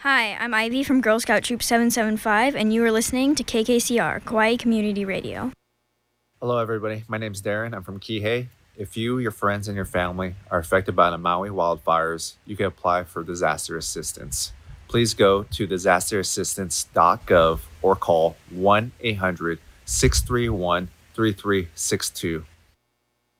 Hi, I'm Ivy from Girl Scout Troop 775, and you are listening to KKCR, Kauai Community Radio. Hello, everybody. My name's Darren. I'm from Kihei. If you, your friends, and your family are affected by the Maui wildfires, you can apply for disaster assistance. Please go to disasterassistance.gov or call 1 800 631 3362.